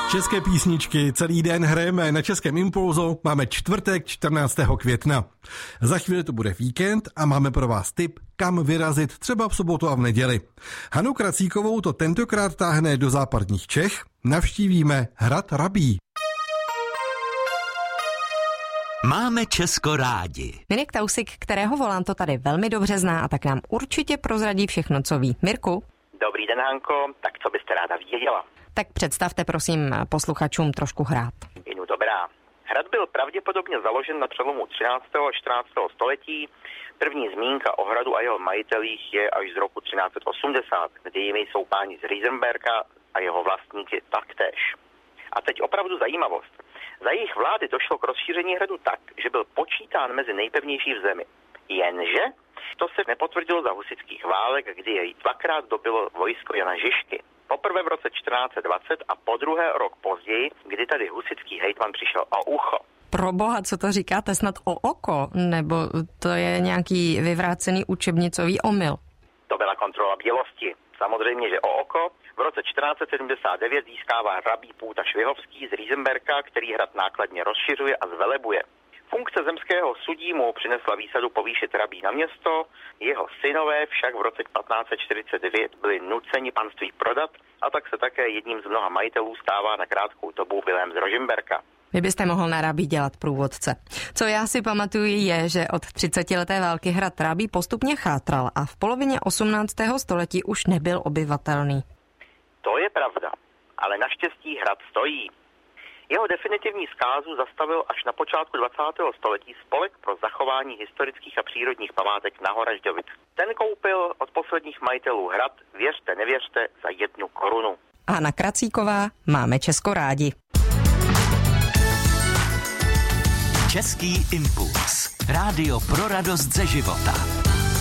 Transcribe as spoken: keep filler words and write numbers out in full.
České písničky celý den hrajeme na Českém Impulzu, máme čtvrtek čtrnáctého května. Za chvíli to bude víkend a máme pro vás tip, kam vyrazit třeba v sobotu a v neděli. Hanu Kracíkovou to tentokrát táhne do západních Čech, navštívíme hrad Rabí. Máme Česko rádi. Mirek Tausik, kterého volám, to tady velmi dobře zná a tak nám určitě prozradí všechno, co ví. Mirku? Dobrý den, Hanko, tak co byste ráda věděla? Tak představte prosím posluchačům trošku hrad. Inu dobrá. Hrad byl pravděpodobně založen na přelomu třináctého a čtrnáctého století. První zmínka o hradu a jeho majitelích je až z roku třináct set osmdesát, kdy jimi jsou páni z Riesenberga a jeho vlastníky taktéž. A teď opravdu zajímavost. Za jejich vlády došlo k rozšíření hradu tak, že byl počítán mezi nejpevnější v zemi. Jenže to se nepotvrdilo za husitských válek, kdy jej dvakrát dobilo vojsko Jana Žižky. Poprvé v roce čtrnáct set dvacet a po druhé rok později, kdy tady husitský hejtman přišel o ucho. Pro boha, co to říkáte, snad o oko? Nebo to je nějaký vyvrácený učebnicový omyl? To byla kontrola bělosti. Samozřejmě, že o oko. V roce čtrnáct set sedmdesát devět získává rabí Půta Švihovský z Riesenberga, který hrad nákladně rozšiřuje a zvelebuje. Funkce zemského sudí mu přinesla výsadu povýšit rabí na město, jeho synové však v roce patnáct set čtyřicet devět byli nuceni panství prodat a tak se také jedním z mnoha majitelů stává na krátkou dobu Vilém z Rožmberka. Vy byste mohl na Rabí dělat průvodce. Co já si pamatuju je, že od třicetileté války hrad Rabí postupně chátral a v polovině osmnáctého století už nebyl obyvatelný. To je pravda, ale naštěstí hrad stojí. Jeho definitivní zkázu zastavil až na počátku dvacátého století Spolek pro zachování historických a přírodních památek na Horažďovic. Ten koupil od posledních majitelů hrad, věřte, nevěřte, za jednu korunu. Hana Kracíková, máme Česko rádi. Český impuls. Rádio pro radost ze života.